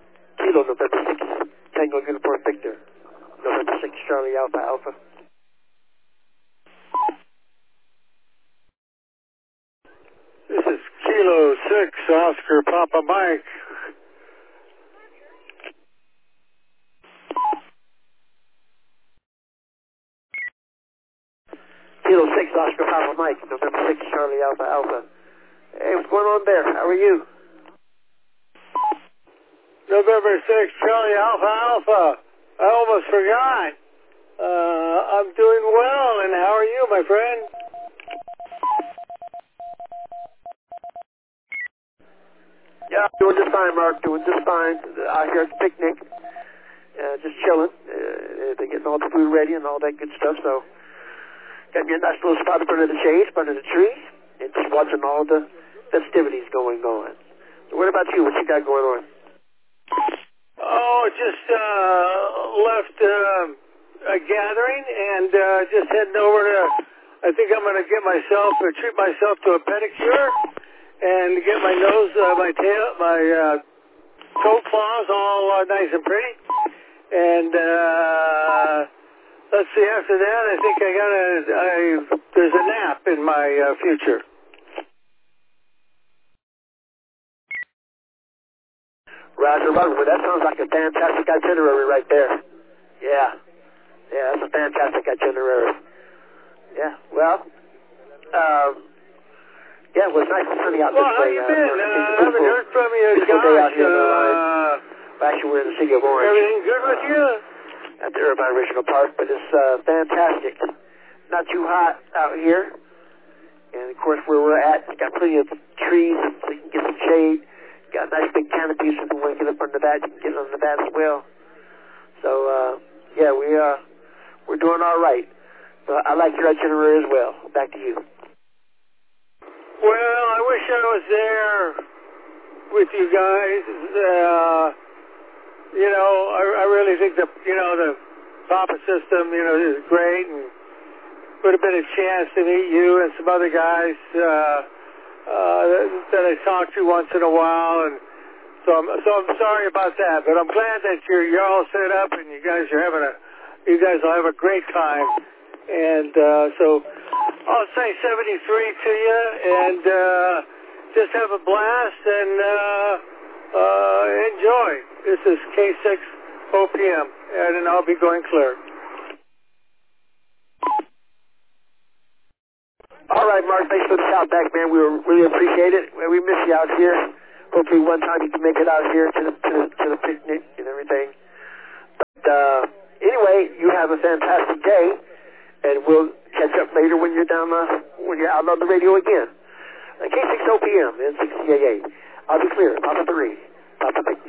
Kilo November 6, Tango Uniform Victor. November 6, Charlie Alpha Alpha. This is Kilo 6, Oscar Papa Mike. Kilo 6, Oscar Papa Mike, November 6, Charlie Alpha Alpha. Hey, what's going on there? How are you? November 6, Charlie Alpha Alpha. I almost forgot. I'm doing well, and how are you, my friend? Yeah, doing just fine, Mark. Doing just fine. Out here at the picnic. Just chilling. They're getting all the food ready and all that good stuff, so got me a nice little spot up under the shade, under the tree, and just watching all the festivities going on. So what about you? What you got going on? Oh, just left a gathering and just heading over to, I think I'm going to get myself, or treat myself to a pedicure and get my nose, my tail, my toe claws all nice and pretty. And let's see, after that, I think there's a nap in my future. Roger, Roger. Well, that sounds like a fantastic itinerary right there. Yeah, that's a fantastic itinerary. Yeah, well, yeah, it was nice and sunny out this way. Well, how you been? I haven't heard from you, gosh. Actually, we're in the city of Orange. Everything good with you? At the Irvine Regional Park, but it's fantastic. Not too hot out here. And, of course, where we're at, got plenty of trees so you can get some shade. Got nice big canopies so if you want to get up under that, you can get under that as well. So, yeah, we're doing all right. So I like your itinerary as well. Back to you. Well, I wish I was there with you guys. You know, I really think that, you know, the Papa system, you know, is great, and would have been a chance to meet you and some other guys that I talk to once in a while, and so I'm sorry about that, but I'm glad that you're all set up and you guys will have a great time, and so I'll say 73 to you, and just have a blast and enjoy. This is K6 OPM, and I'll be going clear. All right, Mark, thanks for the shout back, man. We really appreciate it. We miss you out here. Hopefully one time you can make it out here to the picnic and everything. But anyway, you have a fantastic day, and we'll catch up later when you're out on the radio again. K6 OPM, N6CAA. I'll be clear. Papa 3. Papa Victor.